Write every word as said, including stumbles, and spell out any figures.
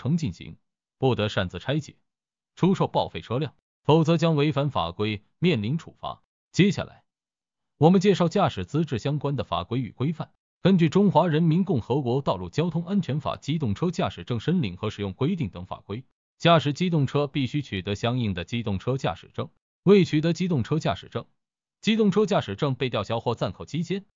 程进行，不得擅自拆解、出售报废车辆，否则将违反法规，面临处罚。接下来，我们介绍驾驶资质相关的法规与规范。根据《中华人民共和国道路交通安全法》机动车驾驶证申领和使用规定等法规，驾驶机动车必须取得相应的机动车驾驶证。未取得机动车驾驶证，机动车驾驶证被吊销或暂扣期间，